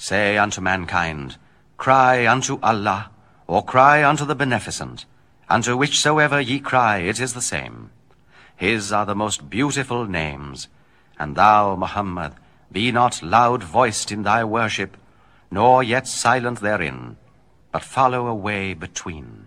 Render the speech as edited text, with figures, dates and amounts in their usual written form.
Say unto mankind, Cry unto Allah, or cry unto the Beneficent. Unto whichsoever ye cry, it is the same. His are the most beautiful names. And thou, Muhammad, be not loud-voiced in thy worship, nor yet silent therein, but follow a way between.